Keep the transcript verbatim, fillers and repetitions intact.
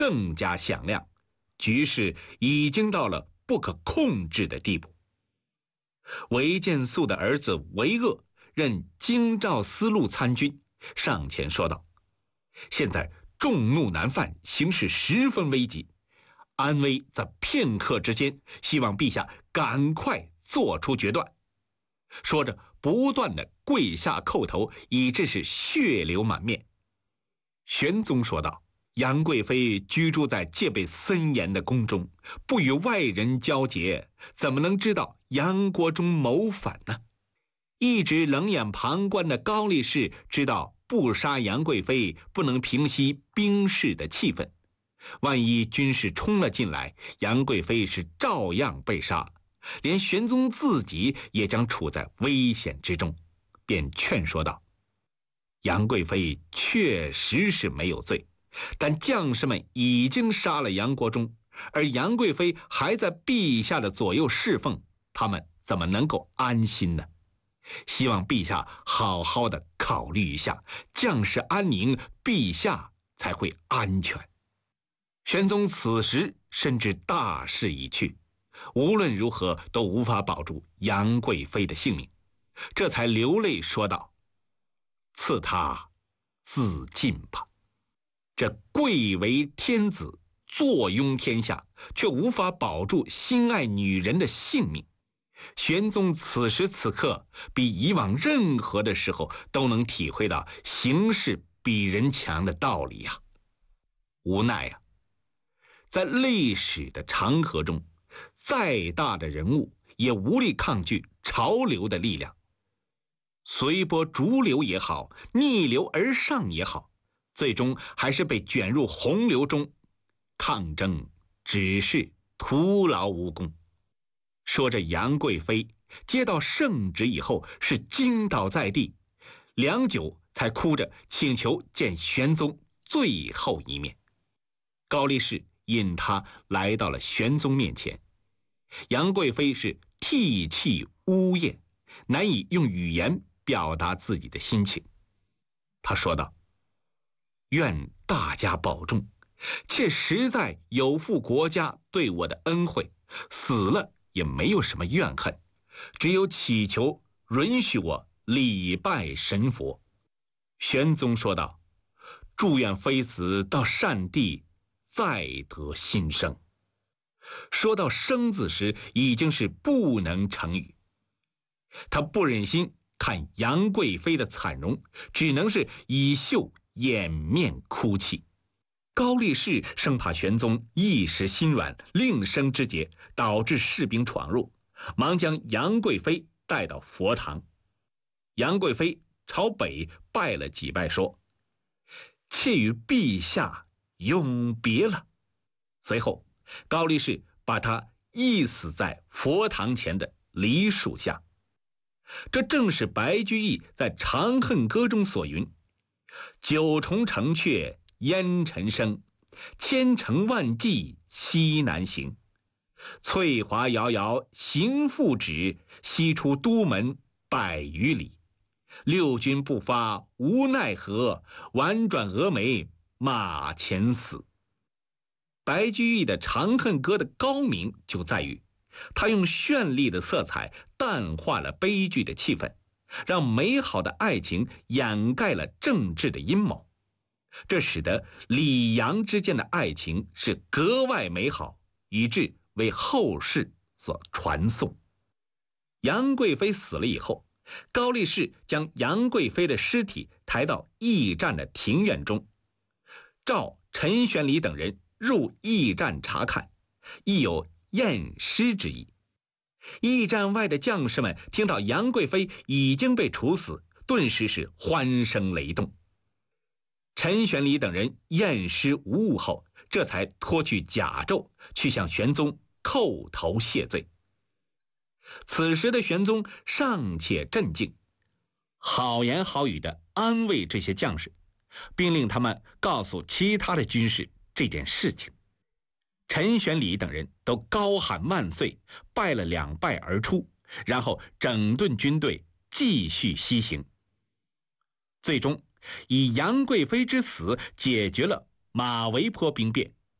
更加响亮，局势已经到了不可控制的地步。韦建素的儿子韦鄂任京兆司路参军，上前说道：现在众怒难犯，形势十分危急，安危在片刻之间，希望陛下赶快做出决断。说着不断的跪下叩头，以致是血流满面。玄宗说道：杨贵妃居住在戒备森严的宫中，不与外人交结，怎么能知道杨国忠谋反呢？一直冷眼旁观的高力士知道不杀杨贵妃不能平息兵士的气愤，万一军士冲了进来，杨贵妃是照样被杀，连玄宗自己也将处在危险之中，便劝说道：杨贵妃确实是没有罪，但将士们已经杀了杨国忠，而杨贵妃还在陛下的左右侍奉，他们怎么能够安心呢？希望陛下好好的考虑一下，将士安宁，陛下才会安全。玄宗此时深知大势已去，无论如何都无法保住杨贵妃的性命，这才流泪说道：赐他自尽吧。这贵为天子，坐拥天下，却无法保住心爱女人的性命。玄宗此时此刻比以往任何的时候都能体会到形势比人强的道理呀、啊。无奈啊，在历史的长河中，再大的人物也无力抗拒潮流的力量，随波逐流也好，逆流而上也好，最终还是被卷入洪流中，抗争只是徒劳无功。说着杨贵妃接到圣旨以后是惊倒在地，良久才哭着请求见玄宗最后一面。高力士引他来到了玄宗面前，杨贵妃是涕泣呜咽，难以用语言表达自己的心情。他说道：愿大家保重，妾实在有负国家对我的恩惠，死了也没有什么怨恨，只有祈求允许我礼拜神佛。玄宗说道：祝愿妃子到善地再得新生。说到生字时已经是不能成语，他不忍心看杨贵妃的惨容，只能是以袖掩面哭泣。高力士生怕玄宗一时心软，另生枝节，导致士兵闯入，忙将杨贵妃带到佛堂。杨贵妃朝北拜了几拜，说：妾与陛下永别了。随后高力士把他缢死在佛堂前的梨树下。这正是白居易在《长恨歌》中所云：九重城阙烟尘生，千程万骑西南行。翠华遥遥行复止，西出都门百余里。六军不发无奈何，宛转蛾眉马前死。白居易的《长恨歌》的高明就在于，他用绚丽的色彩淡化了悲剧的气氛，让美好的爱情掩盖了政治的阴谋，这使得李杨之间的爱情是格外美好，以致为后世所传颂。杨贵妃死了以后，高力士将杨贵妃的尸体抬到驿站的庭院中，召陈玄礼等人入驿站查看，亦有验尸之意。驿站外的将士们听到杨贵妃已经被处死，顿时是欢声雷动。陈玄礼等人验尸无误后，这才脱去甲胄，去向玄宗叩头谢罪。此时的玄宗尚且镇静，好言好语地安慰这些将士，并令他们告诉其他的军士这件事情。陈玄礼等人都高喊万岁，拜了两拜而出，然后整顿军队继续西行。最终以杨贵妃之死解决了马嵬坡兵变，